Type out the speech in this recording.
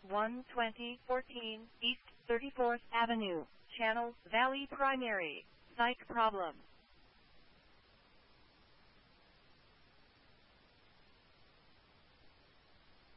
12014 East 34th Avenue, Channel Valley Primary. Psych problem.